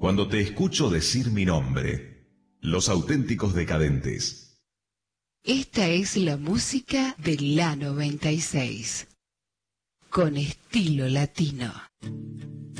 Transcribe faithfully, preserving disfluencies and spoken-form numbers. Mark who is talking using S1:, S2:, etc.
S1: Cuando te escucho decir mi nombre, Los Auténticos Decadentes.
S2: Esta es la música de la noventa y seis, con estilo latino.